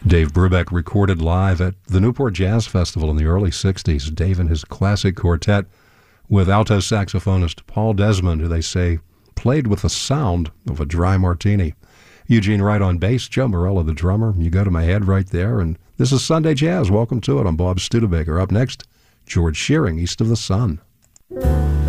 Dave Brubeck recorded live at the Newport Jazz Festival in the early 60s. Dave and his classic quartet with alto saxophonist Paul Desmond, who they say played with the sound of a dry martini. Eugene Wright on bass, Joe Morello the drummer. You go to my head right there, and this is Sunday Jazz. Welcome to it. I'm Bob Studebaker. Up next, George Shearing, East of the Sun.